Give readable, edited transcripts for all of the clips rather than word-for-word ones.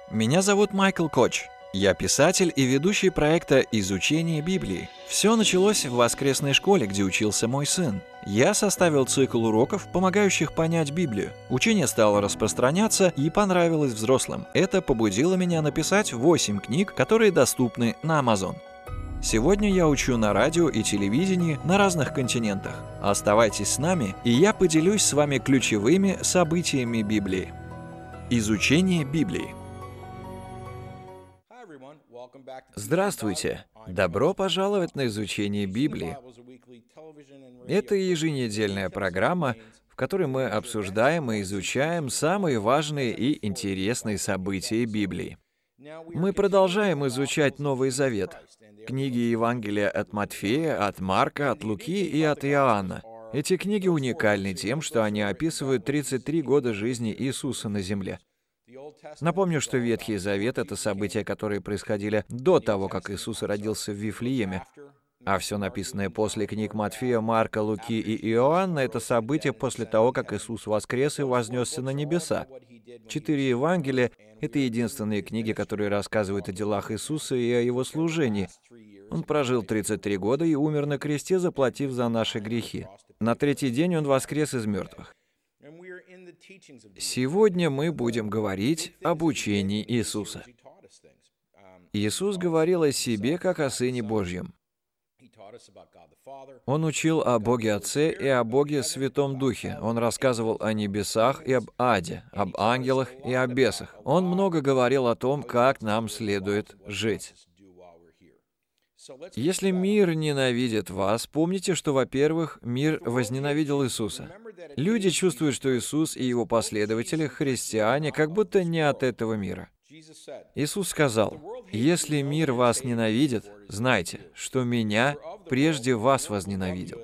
Меня зовут Майкл Коч. Я писатель и ведущий проекта «Изучение Библии». Все началось в воскресной школе, где учился мой сын. Я составил цикл уроков, помогающих понять Библию. Учение стало распространяться и понравилось взрослым. Это побудило меня написать 8 книг, которые доступны на Amazon. Сегодня я учу на радио и телевидении на разных континентах. Оставайтесь с нами, и я поделюсь с вами ключевыми событиями Библии. Изучение Библии. Здравствуйте! Добро пожаловать на изучение Библии. Это еженедельная программа, в которой мы обсуждаем и изучаем самые важные и интересные события Библии. Мы продолжаем изучать Новый Завет, книги Евангелия от Матфея, от Марка, от Луки и от Иоанна. Эти книги уникальны тем, что они описывают 33 года жизни Иисуса на земле. Напомню, что Ветхий Завет — это события, которые происходили до того, как Иисус родился в Вифлееме, а все написанное после книг Матфея, Марка, Луки и Иоанна — это события после того, как Иисус воскрес и вознесся на небеса. 4 Евангелия — это единственные книги, которые рассказывают о делах Иисуса и о Его служении. Он прожил 33 года и умер на кресте, заплатив за наши грехи. На третий день Он воскрес из мертвых. Сегодня мы будем говорить об учении Иисуса. Иисус говорил о себе как о Сыне Божьем. Он учил о Боге Отце и о Боге Святом Духе. Он рассказывал о небесах и об аде, об ангелах и о бесах. Он много говорил о том, как нам следует жить. Если мир ненавидит вас, помните, что, во-первых, мир возненавидел Иисуса. Люди чувствуют, что Иисус и его последователи, христиане, как будто не от этого мира. Иисус сказал: «Если мир вас ненавидит, знайте, что Меня прежде вас возненавидел».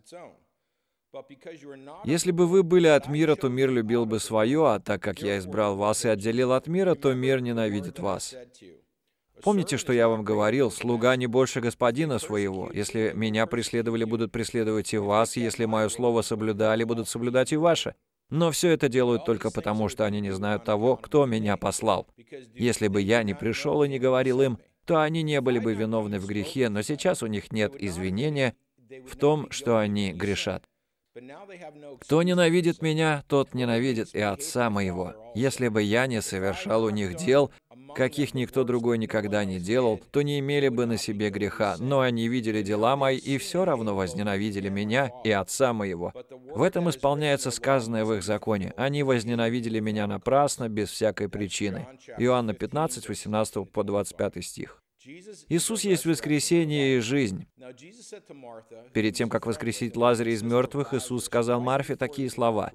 Если бы вы были от мира, то мир любил бы свое, а так как Я избрал вас и отделил от мира, то мир ненавидит вас. Помните, что я вам говорил: «Слуга не больше господина своего. Если Меня преследовали, будут преследовать и вас, если Мое слово соблюдали, будут соблюдать и ваше». Но все это делают только потому, что они не знают того, кто Меня послал. Если бы Я не пришел и не говорил им, то они не были бы виновны в грехе, но сейчас у них нет извинения в том, что они грешат. Кто ненавидит Меня, тот ненавидит и Отца Моего. Если бы Я не совершал у них дел, каких никто другой никогда не делал, то не имели бы на себе греха, но они видели дела Мои и все равно возненавидели Меня и Отца Моего. В этом исполняется сказанное в их законе. Они возненавидели Меня напрасно, без всякой причины. Иоанна 15, 18 по 25 стих. Иисус есть воскресение и жизнь. Перед тем, как воскресить Лазаря из мертвых, Иисус сказал Марфе такие слова: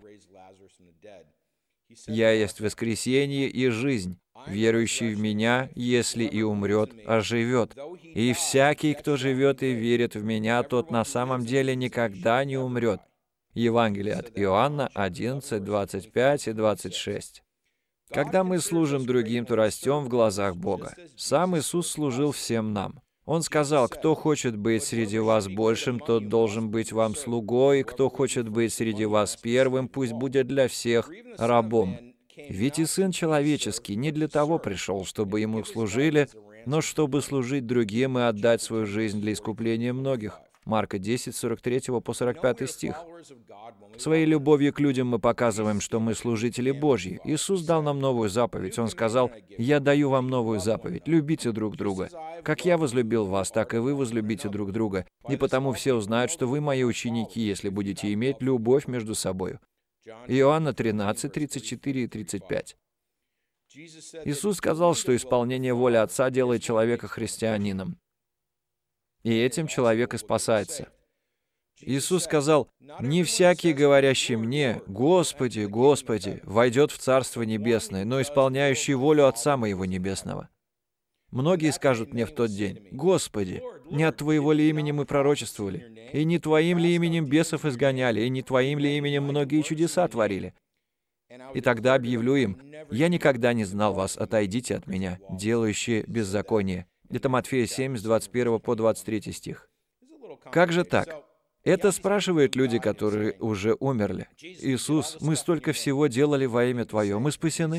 «Я есть воскресение и жизнь. Верующий в Меня, если и умрет, оживет. И всякий, кто живет и верит в Меня, тот на самом деле никогда не умрет». Евангелие от Иоанна 11, 25 и 26. Когда мы служим другим, то растем в глазах Бога. Сам Иисус служил всем нам. Он сказал: «Кто хочет быть среди вас большим, тот должен быть вам слугой, кто хочет быть среди вас первым, пусть будет для всех рабом». Ведь и Сын Человеческий не для того пришел, чтобы Ему служили, но чтобы служить другим и отдать свою жизнь для искупления многих. Марка 10, 43 по 45 стих. Своей любовью к людям мы показываем, что мы служители Божьи. Иисус дал нам новую заповедь. Он сказал: «Я даю вам новую заповедь. Любите друг друга. Как Я возлюбил вас, так и вы возлюбите друг друга. И потому все узнают, что вы Мои ученики, если будете иметь любовь между собою». Иоанна 13, 34 и 35. Иисус сказал, что исполнение воли Отца делает человека христианином. И этим человек и спасается. Иисус сказал: «Не всякий, говорящий Мне: Господи, Господи, войдет в Царство Небесное, но исполняющий волю Отца Моего Небесного». Многие скажут мне в тот день: «Господи, не от Твоего ли имени мы пророчествовали? И не Твоим ли именем бесов изгоняли? И не Твоим ли именем многие чудеса творили?» И тогда объявлю им: «Я никогда не знал вас, отойдите от Меня, делающие беззаконие». Это Матфея 7, с 21 по 23 стих. Как же так? Это спрашивают люди, которые уже умерли. «Иисус, мы столько всего делали во имя Твое, мы спасены?»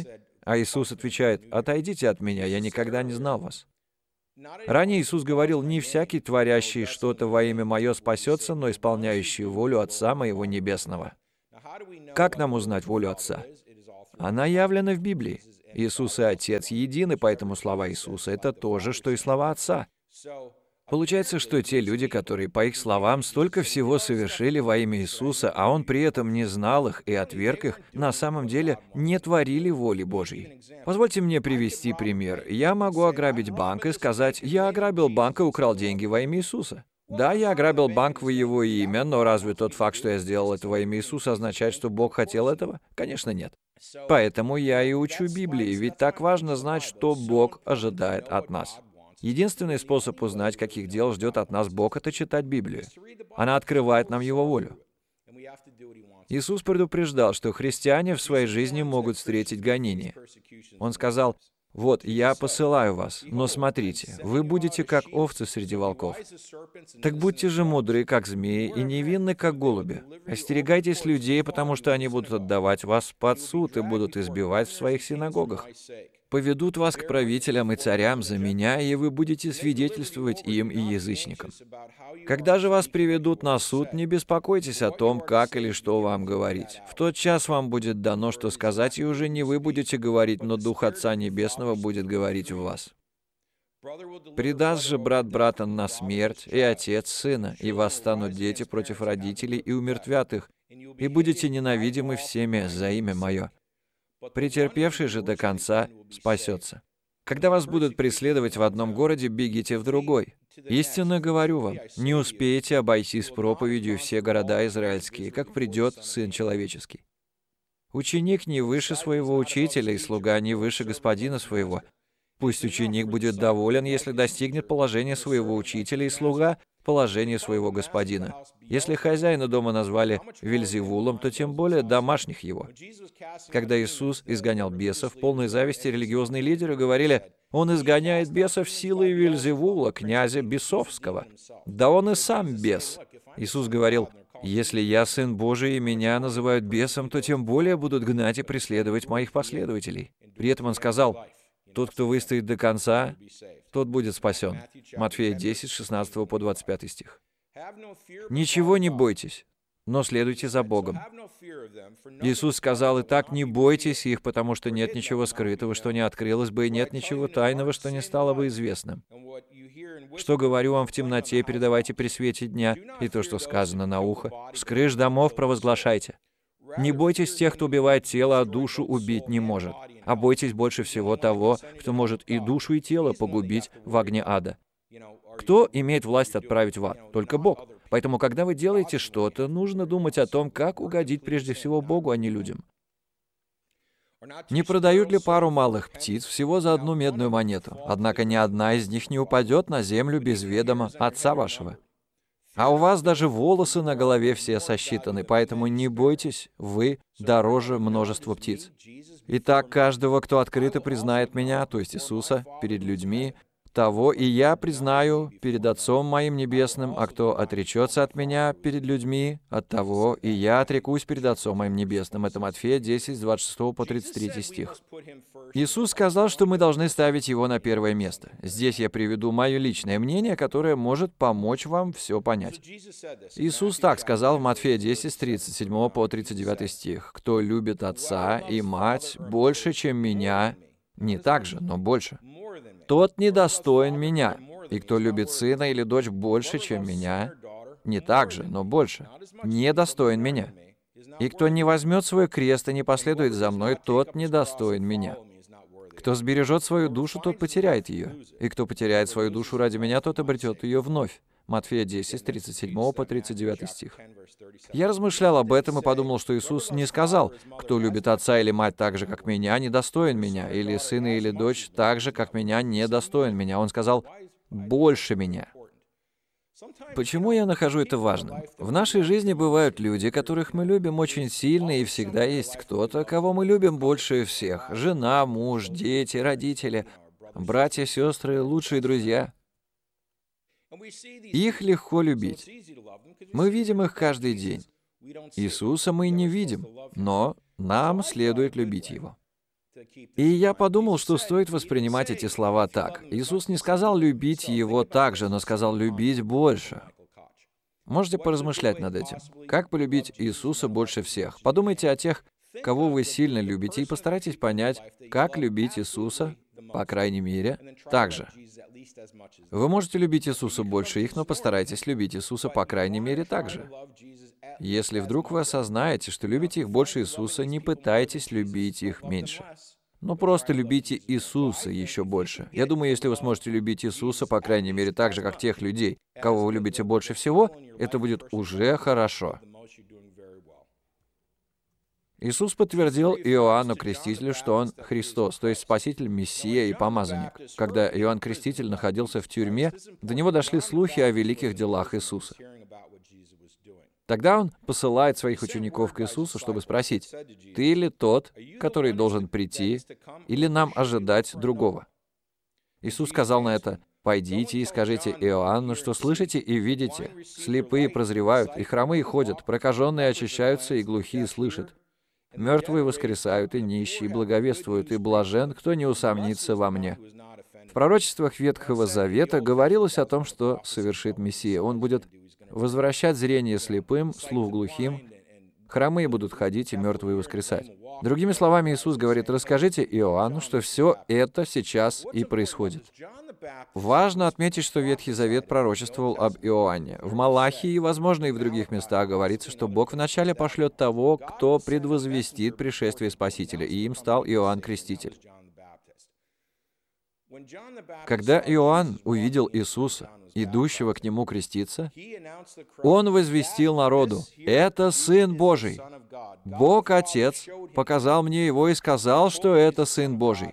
А Иисус отвечает: «Отойдите от меня, я никогда не знал вас». Ранее Иисус говорил: «Не всякий, творящий что-то во имя Мое, спасется, но исполняющий волю Отца Моего Небесного». Как нам узнать волю Отца? Она явлена в Библии. Иисус и Отец едины, поэтому слова Иисуса — это то же, что и слова Отца. Получается, что те люди, которые, по их словам, столько всего совершили во имя Иисуса, а Он при этом не знал их и отверг их, на самом деле не творили воли Божьей. Позвольте мне привести пример. Я могу ограбить банк и сказать: «Я ограбил банк и украл деньги во имя Иисуса». Да, я ограбил банк в Его имя, но разве тот факт, что я сделал это во имя Иисуса, означает, что Бог хотел этого? Конечно, нет. Поэтому я и учу Библии, ведь так важно знать, что Бог ожидает от нас. Единственный способ узнать, каких дел ждет от нас Бог, это читать Библию. Она открывает нам Его волю. Иисус предупреждал, что христиане в своей жизни могут встретить гонения. Он сказал: «Вот, я посылаю вас, но смотрите, вы будете как овцы среди волков. Так будьте же мудры, как змеи, и невинны, как голуби. Остерегайтесь людей, потому что они будут отдавать вас под суд и будут избивать в своих синагогах. Поведут вас к правителям и царям за меня, и вы будете свидетельствовать им и язычникам. Когда же вас приведут на суд, не беспокойтесь о том, как или что вам говорить. В тот час вам будет дано, что сказать, и уже не вы будете говорить, но Дух Отца Небесного будет говорить в вас. Предаст же брат брата на смерть, и отец сына, и восстанут дети против родителей, и умертвят их, и будете ненавидимы всеми за имя Мое. Претерпевший же до конца спасется. Когда вас будут преследовать в одном городе, бегите в другой. Истинно говорю вам, не успеете обойти с проповедью все города израильские, как придет Сын Человеческий. Ученик не выше своего учителя, и слуга не выше господина своего. Пусть ученик будет доволен, если достигнет положения своего учителя, и слуга — положение своего господина. Если хозяина дома назвали Вельзевулом, то тем более домашних его. Когда Иисус изгонял бесов, полной зависти религиозные лидеры говорили: «Он изгоняет бесов силой Вельзевула, князя бесовского». Да он и сам бес. Иисус говорил: «Если я Сын Божий, и меня называют бесом, то тем более будут гнать и преследовать моих последователей». При этом он сказал: «Тот, кто выстоит до конца, тот будет спасен». Матфея 10, 16 по 25 стих. «Ничего не бойтесь, но следуйте за Богом». Иисус сказал: «Итак, не бойтесь их, потому что нет ничего скрытого, что не открылось бы, и нет ничего тайного, что не стало бы известным. Что говорю вам в темноте, передавайте при свете дня, и то, что сказано на ухо, с крыш домов провозглашайте. Не бойтесь тех, кто убивает тело, а душу убить не может, а бойтесь больше всего того, кто может и душу, и тело погубить в огне ада. Кто имеет власть отправить в ад? Только Бог. Поэтому, когда вы делаете что-то, нужно думать о том, как угодить прежде всего Богу, а не людям. Не продают ли пару малых птиц всего за 1 медную монету? Однако ни одна из них не упадет на землю без ведома Отца вашего. А у вас даже волосы на голове все сосчитаны, поэтому не бойтесь, вы дороже множества птиц. Итак, каждого, кто открыто признает Меня, то есть Иисуса, перед людьми, того и Я признаю перед Отцом Моим Небесным, а кто отречется от Меня перед людьми, от того и Я отрекусь перед Отцом Моим Небесным». Это Матфея 10, с 26 по 33 стих. Иисус сказал, что мы должны ставить Его на первое место. Здесь я приведу мое личное мнение, которое может помочь вам все понять. Иисус так сказал в Матфея 10, с 37 по 39 стих: «Кто любит отца и мать больше, чем Меня, не так же, но больше, тот недостоин Меня. И кто любит сына или дочь больше, чем Меня, не так же, но больше, недостоин Меня. И кто не возьмет свой крест и не последует за Мной, тот недостоин Меня. Кто сбережет свою душу, тот потеряет ее. И кто потеряет свою душу ради Меня, тот обретет ее вновь». Матфея 10, с 37 по 39 стих. Я размышлял об этом и подумал, что Иисус не сказал: «Кто любит отца или мать так же, как Меня, недостоин Меня», или «сына или дочь так же, как Меня, недостоин Меня». Он сказал: «больше Меня». Почему я нахожу это важным? В нашей жизни бывают люди, которых мы любим очень сильно, и всегда есть кто-то, кого мы любим больше всех. Жена, муж, дети, родители, братья, сестры, лучшие друзья. Их легко любить. Мы видим их каждый день. Иисуса мы не видим, но нам следует любить Его. И я подумал, что стоит воспринимать эти слова так. Иисус не сказал любить Его так же, но сказал любить больше. Можете поразмышлять над этим. Как полюбить Иисуса больше всех? Подумайте о тех, кого вы сильно любите, и постарайтесь понять, как любить Иисуса, по крайней мере, так же. Вы можете любить Иисуса больше их, но постарайтесь любить Иисуса, по крайней мере, так же. Если вдруг вы осознаете, что любите их больше Иисуса, не пытайтесь любить их меньше. Но просто любите Иисуса еще больше. Я думаю, если вы сможете любить Иисуса, по крайней мере, так же, как тех людей, кого вы любите больше всего, это будет уже хорошо. Иисус подтвердил Иоанну Крестителю, что он Христос, то есть Спаситель, Мессия и Помазанник. Когда Иоанн Креститель находился в тюрьме, до него дошли слухи о великих делах Иисуса. Тогда он посылает своих учеников к Иисусу, чтобы спросить: «Ты ли тот, который должен прийти, или нам ожидать другого?» Иисус сказал на это: «Пойдите и скажите Иоанну, что слышите и видите. Слепые прозревают, и хромые ходят, прокаженные очищаются, и глухие слышат. Мертвые воскресают, и нищие благовествуют, и блажен, кто не усомнится во мне». В пророчествах Ветхого Завета говорилось о том, что совершит Мессия. Он будет возвращать зрение слепым, слух глухим, хромые будут ходить, и мертвые воскресать. Другими словами, Иисус говорит: расскажите Иоанну, что все это сейчас и происходит. Важно отметить, что Ветхий Завет пророчествовал об Иоанне. В Малахии, и, возможно, и в других местах говорится, что Бог вначале пошлет того, кто предвозвестит пришествие Спасителя, и им стал Иоанн Креститель. Когда Иоанн увидел Иисуса, идущего к нему креститься, он возвестил народу: «Это Сын Божий». Бог Отец показал мне его и сказал, что это Сын Божий.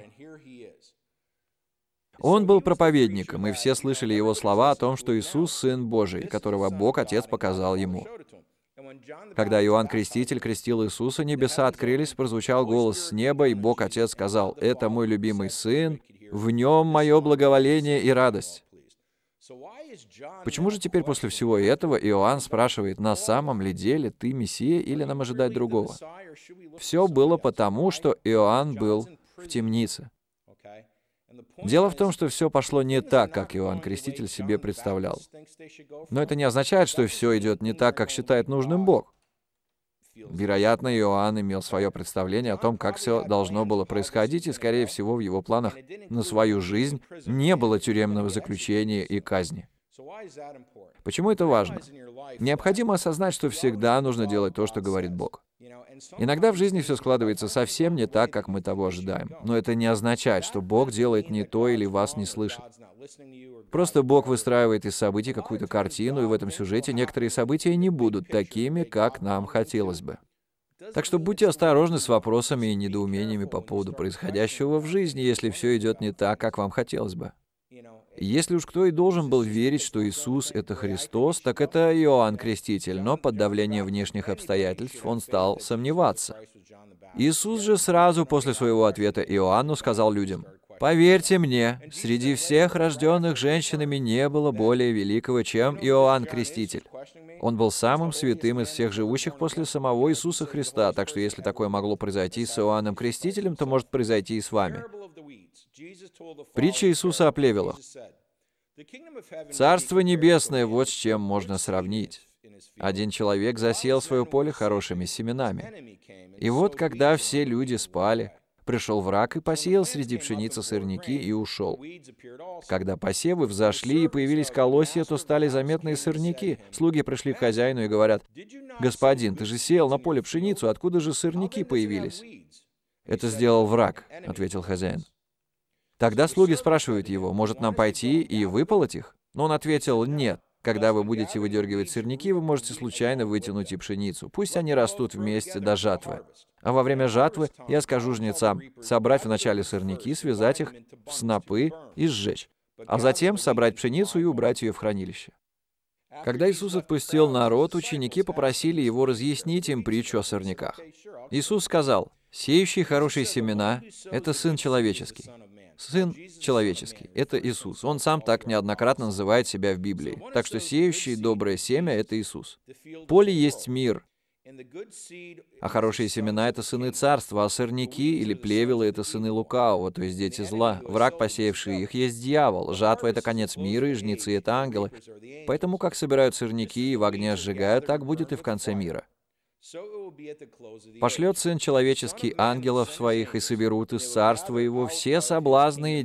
Он был проповедником, и все слышали его слова о том, что Иисус — Сын Божий, которого Бог Отец показал ему. Когда Иоанн Креститель крестил Иисуса, небеса открылись, прозвучал голос с неба, и Бог Отец сказал: «Это мой любимый Сын, в нем мое благоволение и радость». Почему же теперь после всего этого Иоанн спрашивает: на самом ли деле ты Мессия или нам ожидать другого? Все было потому, что Иоанн был в темнице. Дело в том, что все пошло не так, как Иоанн Креститель себе представлял. Но это не означает, что все идет не так, как считает нужным Бог. Вероятно, Иоанн имел свое представление о том, как все должно было происходить, и, скорее всего, в его планах на свою жизнь не было тюремного заключения и казни. Почему это важно? Необходимо осознать, что всегда нужно делать то, что говорит Бог. Иногда в жизни все складывается совсем не так, как мы того ожидаем. Но это не означает, что Бог делает не то или вас не слышит. Просто Бог выстраивает из событий какую-то картину, и в этом сюжете некоторые события не будут такими, как нам хотелось бы. Так что будьте осторожны с вопросами и недоумениями по поводу происходящего в жизни, если все идет не так, как вам хотелось бы. Если уж кто и должен был верить, что Иисус — это Христос, так это Иоанн Креститель, но под давлением внешних обстоятельств он стал сомневаться. Иисус же сразу после своего ответа Иоанну сказал людям: «Поверьте мне, среди всех рожденных женщинами не было более великого, чем Иоанн Креститель. Он был самым святым из всех живущих после самого Иисуса Христа, так что если такое могло произойти с Иоанном Крестителем, то может произойти и с вами». Притча Иисуса о плевелах. «Царство небесное вот с чем можно сравнить. Один человек засеял свое поле хорошими семенами. И вот, когда все люди спали, пришел враг и посеял среди пшеницы сорняки и ушел. Когда посевы взошли и появились колосья, то стали заметны и сорняки. Слуги пришли к хозяину и говорят: «Господин, ты же сеял на поле пшеницу, откуда же сорняки появились?» «Это сделал враг», — ответил хозяин. Тогда слуги спрашивают его: «Может, нам пойти и выполоть их?» Но он ответил: «Нет. Когда вы будете выдергивать сорняки, вы можете случайно вытянуть и пшеницу. Пусть они растут вместе до жатвы. А во время жатвы я скажу жнецам собрать вначале сорняки, связать их в снопы и сжечь, а затем собрать пшеницу и убрать ее в хранилище». Когда Иисус отпустил народ, ученики попросили его разъяснить им притчу о сорняках. Иисус сказал: «Сеющий хорошие семена — это Сын Человеческий». Сын Человеческий — это Иисус. Он сам так неоднократно называет себя в Библии. Так что сеющий доброе семя — это Иисус. Поле есть мир, А хорошие семена — это сыны царства, а сорняки или плевелы — это сыны лукавого, то есть дети зла. Враг, посеявший их, есть дьявол. Жатва — это конец мира, и жнецы — это ангелы. Поэтому как собирают сорняки и в огне сжигают, так будет и в конце мира. Пошлет Сын Человеческий ангелов своих, и соберут из царства его все соблазны и